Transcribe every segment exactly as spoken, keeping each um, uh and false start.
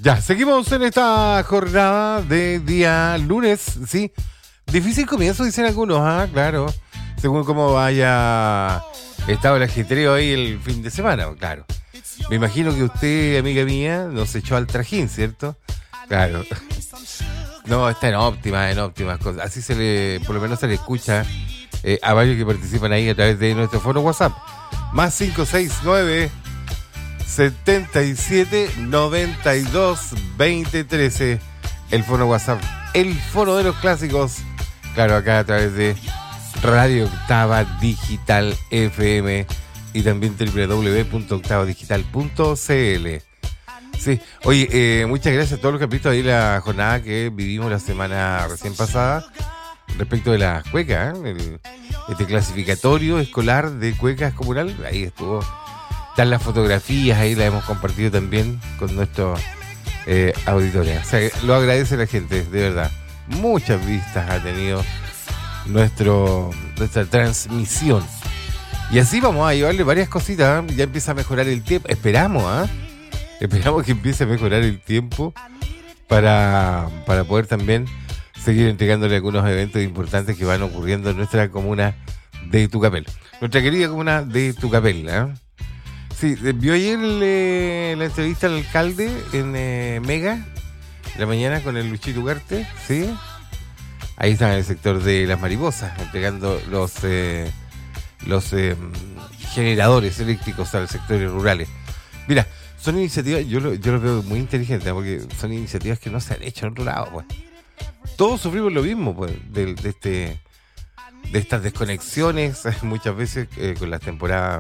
Ya, seguimos en esta jornada de día lunes, ¿sí? Difícil comienzo, dicen algunos, ah, claro. Según cómo vaya estado el ajetreo ahí el fin de semana, claro. Me imagino que usted, amiga mía, nos echó al trajín, ¿cierto? Claro. No, está en óptimas, en óptimas cosas. Así se le, por lo menos se le escucha eh, a varios que participan ahí a través de nuestro foro WhatsApp. Más cinco seis nueve setenta y siete noventa y dos veinte trece. El foro WhatsApp, el foro de los clásicos. Claro, acá a través de Radio Octava Digital F M y también doble u doble u doble u punto octava digital punto c l. Sí, oye, eh, muchas gracias a todos los que han visto ahí la jornada que vivimos la semana recién pasada respecto de las cuecas, ¿eh? El, este clasificatorio escolar de cuecas comunal. Ahí estuvo, están las fotografías, ahí las hemos compartido también con nuestros eh, auditores. O sea, lo agradece la gente, de verdad. Muchas vistas ha tenido nuestro nuestra transmisión. Y así vamos a llevarle varias cositas, ¿eh? Ya empieza a mejorar el tiempo. Esperamos, ¿ah? ¿eh? Esperamos que empiece a mejorar el tiempo para, para poder también seguir entregándole algunos eventos importantes que van ocurriendo en nuestra comuna de Tucapel. Nuestra querida comuna de Tucapel, ¿eh? Sí, vio ayer eh, la entrevista al alcalde en eh, Mega, en la mañana con el Luchito Ugarte, ¿sí? Ahí está en el sector de las mariposas, entregando los, eh, los eh, generadores eléctricos a los sectores rurales. Mira, son iniciativas, yo lo, yo lo veo muy inteligentes, porque son iniciativas que no se han hecho en otro lado, pues. Todos sufrimos lo mismo, pues, de, de este de estas desconexiones, muchas veces eh, con las temporadas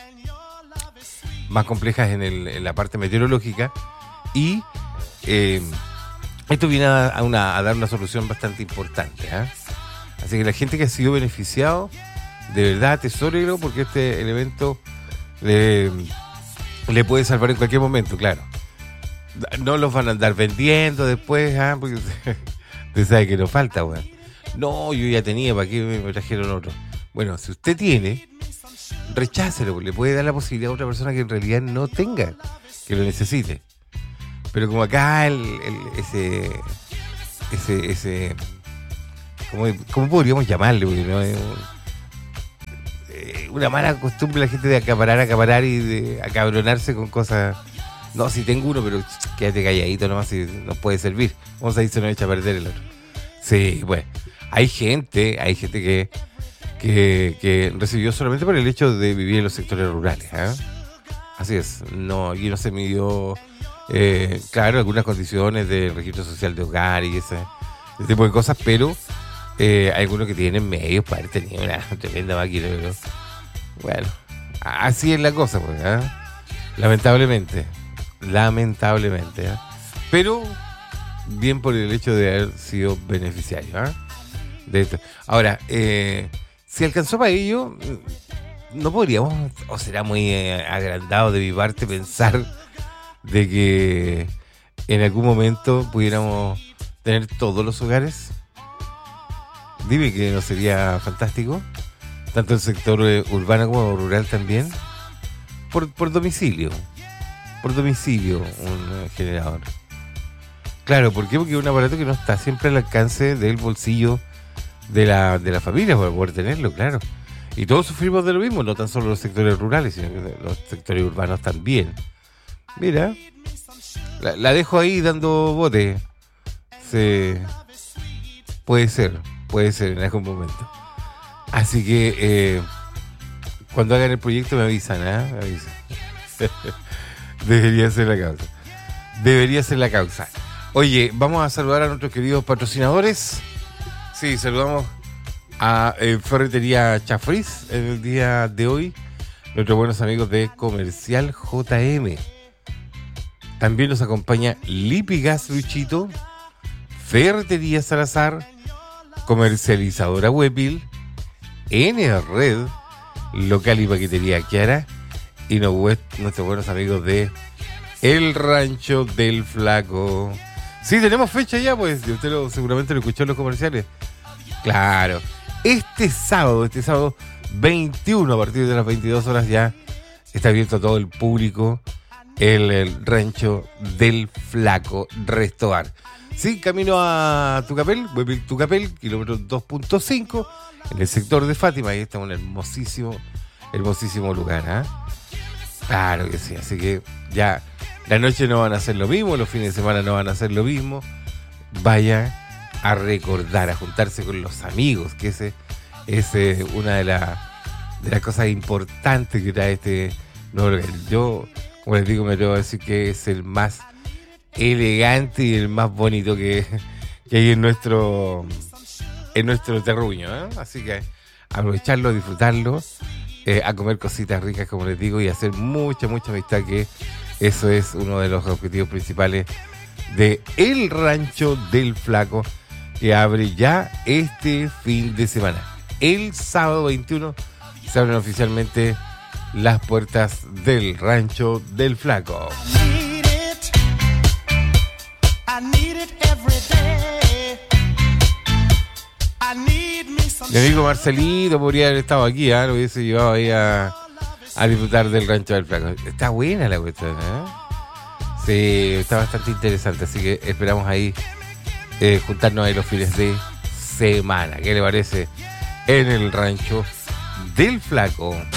más complejas en, el, en la parte meteorológica, y eh, esto viene a, a, una, a dar una solución bastante importante, ¿eh? Así que la gente que ha sido beneficiado, de verdad atesórelo, porque este el evento le... le puede salvar en cualquier momento, claro. No los van a andar vendiendo después, ¿ah? Porque usted sabe que nos falta, weón. No, yo ya tenía, ¿para qué me trajeron otro? Bueno, si usted tiene, rechácelo, le puede dar la posibilidad a otra persona que en realidad no tenga, que lo necesite. Pero como acá el, el, ese, ese, ese, ¿cómo, cómo podríamos llamarle? Porque no es una mala costumbre la gente de acaparar, acaparar y de acabronarse con cosas. No, si tengo uno, pero quédate calladito nomás, si nos puede servir. Vamos a ir, se nos echa a perder el otro. Sí, bueno, hay gente, hay gente que, que, que recibió solamente por el hecho de vivir en los sectores rurales, ¿eh? Así es, no, aquí no se midió, eh, claro, algunas condiciones del registro social de hogar y ese, ese tipo de cosas, pero eh, hay algunos que tienen medios para haber tenido una tremenda máquina, pero bueno, así es la cosa, pues, ¿eh? Lamentablemente, lamentablemente, ¿eh? Pero bien por el hecho de haber sido beneficiario, ¿eh? De esto. Ahora, eh, si alcanzó para ello, no podríamos, o será muy eh, agrandado de mi parte pensar de que en algún momento pudiéramos tener todos los hogares. Dime que no sería fantástico. Tanto el sector eh, urbano como rural también, por, por domicilio, por domicilio un eh, generador. Claro, ¿por qué? Porque es un aparato que no está siempre al alcance del bolsillo de la, de la familia para poder tenerlo, claro. Y todos sufrimos de lo mismo, no tan solo los sectores rurales, sino que los sectores urbanos también. Mira, la, la dejo ahí dando bote. Se, puede ser, puede ser en algún momento. Así que eh, cuando hagan el proyecto me avisan, ¿eh? Me avisan. Debería ser la causa. Debería ser la causa. Oye, vamos a saludar a nuestros queridos patrocinadores. Sí, saludamos a eh, Ferretería Chafriz en el día de hoy. Nuestros buenos amigos de Comercial J M. También nos acompaña Lipigas Luchito, Ferretería Salazar, Comercializadora Webbil, N Red, Local y Paquetería Kiara, y nuestros buenos amigos de El Rancho del Flaco. Sí, tenemos fecha ya, pues. Usted lo, seguramente lo escuchó en los comerciales. Claro. Este sábado, este sábado veintiuno, a partir de las veintidós horas ya está abierto a todo el público el, el rancho del Flaco Restobar. Sí, camino a Tucapel, voy a Tucapel, kilómetro dos punto cinco, en el sector de Fátima. Ahí está un hermosísimo, hermosísimo lugar, ¿ah? ¿eh? Claro que sí, así que ya la noche no van a ser lo mismo, los fines de semana no van a ser lo mismo. Vaya a recordar, a juntarse con los amigos, que ese es eh, una de, la, de las cosas importantes que trae este nuevo lugar. Yo, como les digo, me atrevo a decir que es el más elegante y el más bonito que, que hay en nuestro en nuestro terruño, ¿eh? Así que aprovecharlo, disfrutarlo, eh, a comer cositas ricas, como les digo, y hacer mucha, mucha amistad, que eso es uno de los objetivos principales de El Rancho del Flaco, que abre ya este fin de semana. El sábado veintiuno se abren oficialmente las puertas del Rancho del Flaco. Mi amigo Marcelito podría haber estado aquí, ¿eh? Lo hubiese llevado ahí a, a disfrutar del Rancho del Flaco. Está buena la cuestión, ¿eh? Sí, está bastante interesante, así que esperamos ahí eh, juntarnos ahí los fines de semana. ¿Qué le parece? En el Rancho del Flaco.